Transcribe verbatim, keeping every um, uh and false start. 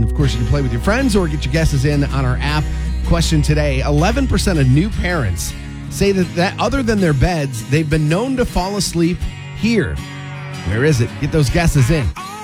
of course, you can play with your friends or get your guesses in on our app. Question today, eleven percent of new parents say that, that other than their beds, they've been known to fall asleep here. Where is it? Get those guesses in.